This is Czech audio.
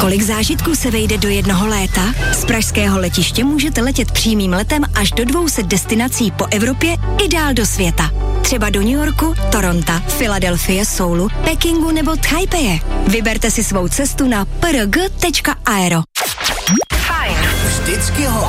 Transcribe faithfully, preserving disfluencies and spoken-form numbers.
Kolik zážitků se vejde do jednoho léta? Z pražského letiště můžete letět přímým letem až do dvou set destinací po Evropě i dál do světa. Třeba do New Yorku, Toronto, Filadelfie, Soulu, Pekingu nebo Taipeje. Vyberte si svou cestu na p r g tečka aero. Fajn. Vždycky ho.